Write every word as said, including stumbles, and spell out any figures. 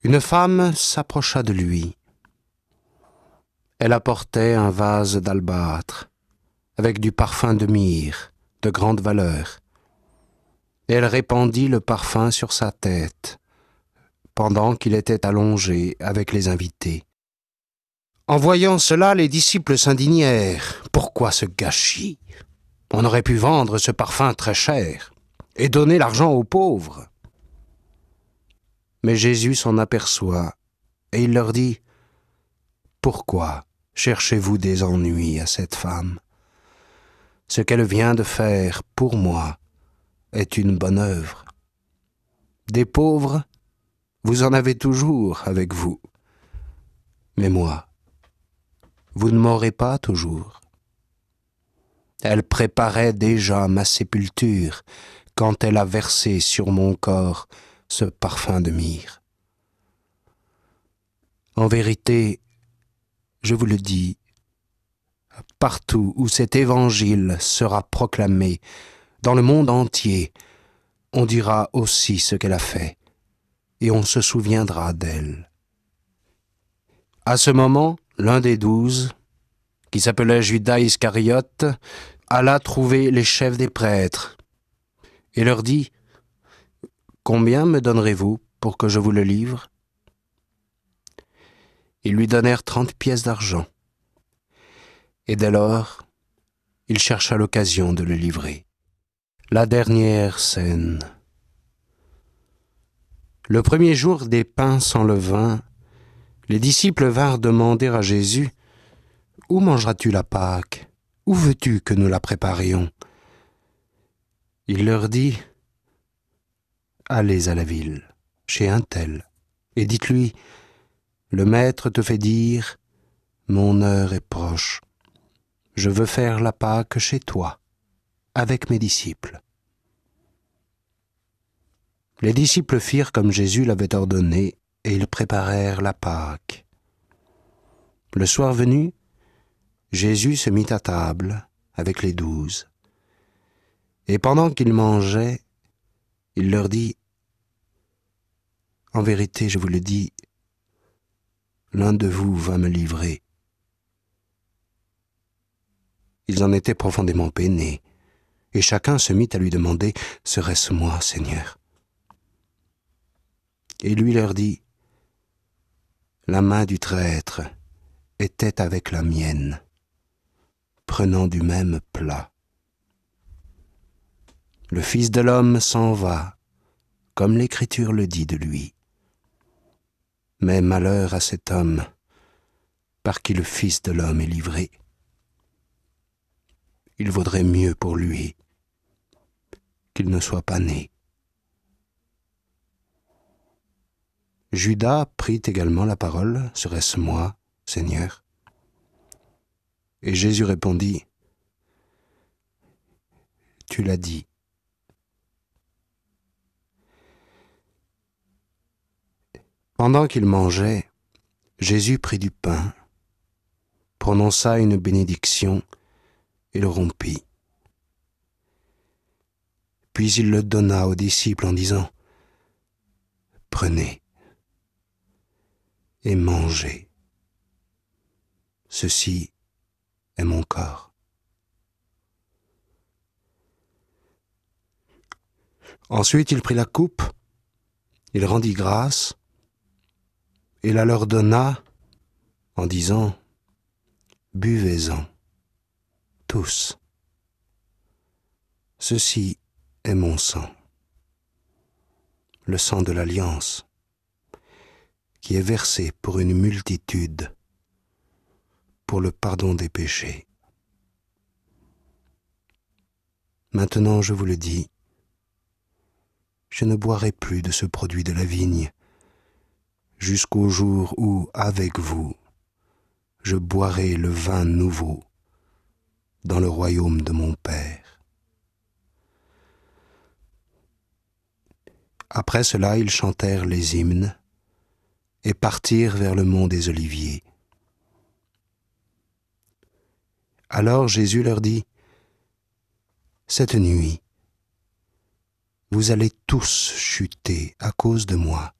Une femme s'approcha de lui. Elle apportait un vase d'albâtre, avec du parfum de myrrhe, de grande valeur. Et elle répandit le parfum sur sa tête, pendant qu'il était allongé avec les invités. En voyant cela, les disciples s'indignèrent. Pourquoi ce gâchis? On aurait pu vendre ce parfum très cher et donner l'argent aux pauvres. Mais Jésus s'en aperçoit et il leur dit: Pourquoi cherchez-vous des ennuis à cette femme? Ce qu'elle vient de faire pour moi est une bonne œuvre. Des pauvres, vous en avez toujours avec vous. Mais moi, vous ne m'aurez pas toujours. Elle préparait déjà ma sépulture quand elle a versé sur mon corps ce parfum de myrrhe. En vérité, je vous le dis, partout où cet évangile sera proclamé, dans le monde entier, on dira aussi ce qu'elle a fait, et on se souviendra d'elle. À ce moment, l'un des douze, qui s'appelait Judas Iscariote, alla trouver les chefs des prêtres et leur dit: « Combien me donnerez-vous pour que je vous le livre ?» Ils lui donnèrent trente pièces d'argent. Et dès lors, il chercha l'occasion de le livrer. La dernière scène. Le premier jour des pains sans levain, les disciples vinrent demander à Jésus: « Où mangeras-tu la Pâque? Où veux-tu que nous la préparions ?» Il leur dit: « Allez à la ville, chez un tel, et dites-lui: Le Maître te fait dire: Mon heure est proche. Je veux faire la Pâque chez toi, avec mes disciples. » Les disciples firent comme Jésus l'avait ordonné, et ils préparèrent la Pâque. Le soir venu, Jésus se mit à table avec les douze. Et pendant qu'ils mangeaient, il leur dit: « En vérité, je vous le dis, l'un de vous va me livrer. » Ils en étaient profondément peinés, et chacun se mit à lui demander: « Serait-ce moi, Seigneur ?» Et lui leur dit: « La main du traître était avec la mienne, prenant du même plat. Le Fils de l'homme s'en va, comme l'Écriture le dit de lui. Mais malheur à cet homme par qui le Fils de l'homme est livré. Il vaudrait mieux pour lui qu'il ne soit pas né. » Judas prit également la parole: « Serait-ce moi, Seigneur ?» Et Jésus répondit: « Tu l'as dit. » Pendant qu'ils mangeaient, Jésus prit du pain, prononça une bénédiction et le rompit. Puis il le donna aux disciples en disant: « Prenez et mangez. Ceci est mon corps. » Ensuite il prit la coupe, il rendit grâce, et la leur donna en disant: « Buvez-en, tous. Ceci est mon sang, le sang de l'alliance, qui est versé pour une multitude, pour le pardon des péchés. Maintenant je vous le dis, je ne boirai plus de ce produit de la vigne, jusqu'au jour où, avec vous, je boirai le vin nouveau dans le royaume de mon Père. » Après cela, ils chantèrent les hymnes et partirent vers le mont des Oliviers. Alors Jésus leur dit: « Cette nuit, vous allez tous chuter à cause de moi,